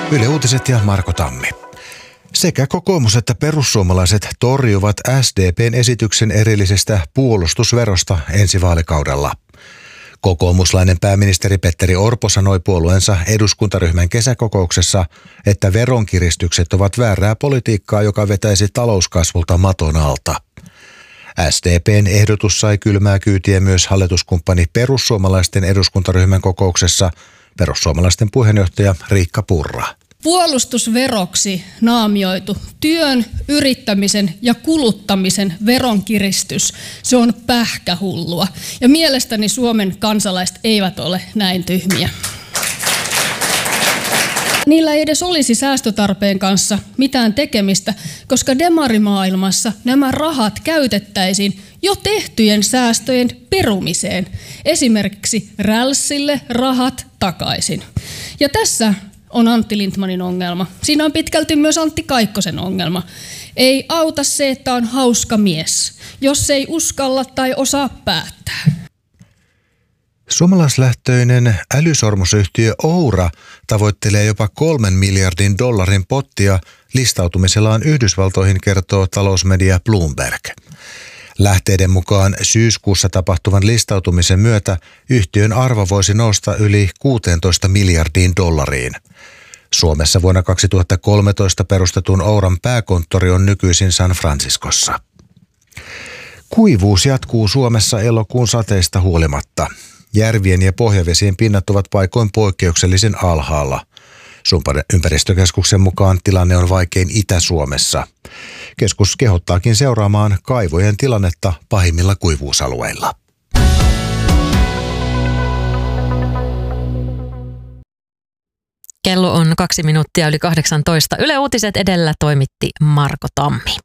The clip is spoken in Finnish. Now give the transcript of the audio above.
Yle Uutiset ja Marko Tammi. Sekä kokoomus että perussuomalaiset torjuvat SDP:n esityksen erillisestä puolustusverosta ensi vaalikaudella. Kokoomuslainen pääministeri Petteri Orpo sanoi puolueensa eduskuntaryhmän kesäkokouksessa, että veronkiristykset ovat väärää politiikkaa, joka vetäisi talouskasvulta maton alta. SDP:n ehdotus sai kylmää kyytiä myös hallituskumppani perussuomalaisten eduskuntaryhmän kokouksessa, perussuomalaisten puheenjohtaja Riikka Purra. Puolustusveroksi naamioitu työn, yrittämisen ja kuluttamisen veronkiristys, se on pähkähullua. Ja mielestäni Suomen kansalaiset eivät ole näin tyhmiä. Niillä ei edes olisi säästötarpeen kanssa mitään tekemistä, koska demarimaailmassa nämä rahat käytettäisiin jo tehtyjen säästöjen perumiseen. Esimerkiksi rälssille rahat takaisin. Ja tässä on Antti Lindtmanin ongelma. Siinä on pitkälti myös Antti Kaikkosen ongelma. Ei auta se, että on hauska mies, jos ei uskalla tai osaa päättää. Suomalaislähtöinen älysormusyhtiö Oura tavoittelee jopa $3 miljardin pottia listautumisellaan Yhdysvaltoihin, kertoo talousmedia Bloomberg. Lähteiden mukaan syyskuussa tapahtuvan listautumisen myötä yhtiön arvo voisi nousta yli $16 miljardiin. Suomessa vuonna 2013 perustetun Ouran pääkonttori on nykyisin San Franciscossa. Kuivuus jatkuu Suomessa elokuun sateista huolimatta. Järvien ja pohjavesien pinnat ovat paikoin poikkeuksellisen alhaalla. Ympäristökeskuksen mukaan tilanne on vaikein Itä-Suomessa. Keskus kehottaakin seuraamaan kaivojen tilannetta pahimmilla kuivuusalueilla. Kello on 2 minuuttia yli 18. Yle Uutiset edellä toimitti Marko Tammi.